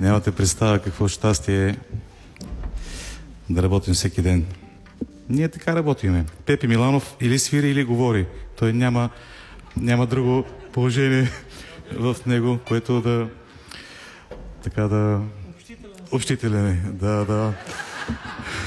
Нямате представа какво щастие е да работим всеки ден. Ние така работиме. Пепи Миланов или свири, или говори. Той няма друго положение в него, което да така да... Общителен е. Да.